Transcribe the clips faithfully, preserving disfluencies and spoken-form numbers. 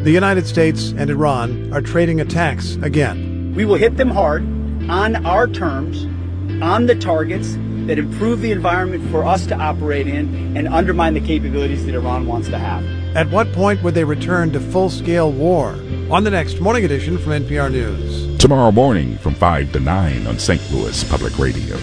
The United States and Iran are trading attacks again. We will hit them hard, on our terms, on the targets that improve the environment for us to operate in and undermine the capabilities that Iran wants to have. At what point would they return to full-scale war? On the next Morning Edition from N P R News. Tomorrow morning from five to nine on Saint Louis Public Radio.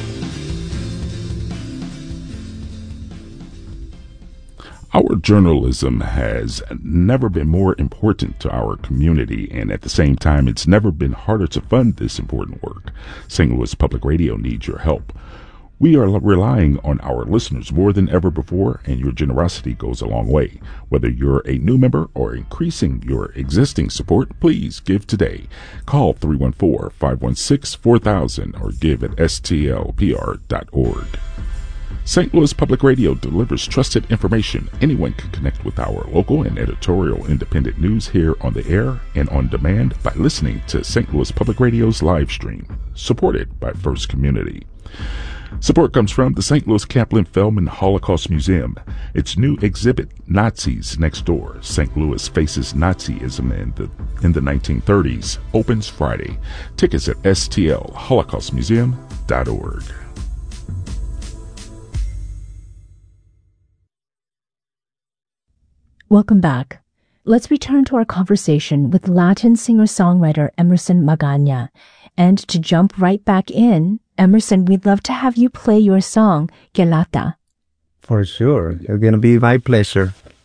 Our journalism has never been more important to our community, and at the same time, it's never been harder to fund this important work. Saint Louis Public Radio needs your help. We are relying on our listeners more than ever before, and your generosity goes a long way. Whether you're a new member or increasing your existing support, please give today. Call three one four, five one six, four thousand or give at S T L P R dot org. Saint Louis Public Radio delivers trusted information. Anyone can connect with our local and editorial independent news here on the air and on demand by listening to Saint Louis Public Radio's live stream, supported by First Community. Support comes from the Saint Louis Kaplan Feldman Holocaust Museum. Its new exhibit, Nazis Next Door, Saint Louis Faces Nazism in the, in the nineteen thirties, opens Friday. Tickets at S T L holocaust museum dot org. Welcome back. Let's return to our conversation with Latin singer-songwriter Emerson Magana. And to jump right back in, Emerson, we'd love to have you play your song, Que Lata. For sure. It's going to be my pleasure.